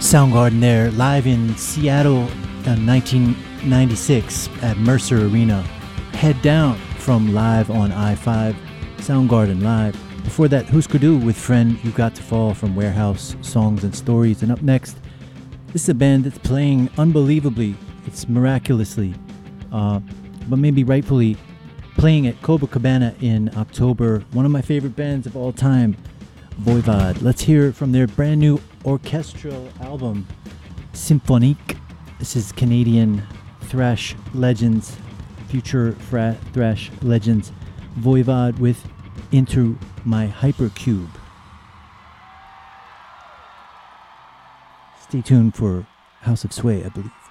Soundgarden there, live in Seattle in 1996 at Mercer Arena. Head Down from Live on I-5, Soundgarden live. Before that, Husker Du with Friend You Got to Fall from Warehouse Songs and Stories. And up next, this is a band that's playing unbelievably, it's miraculously, but maybe rightfully, playing at Copacabana in October. One of my favorite bands of all time, Voivod. Let's hear from their brand new orchestral album, Symphonique. This is Canadian thrash legends, future thrash legends, Voivod with Into My Hypercube. Stay tuned for House of Sway, I believe.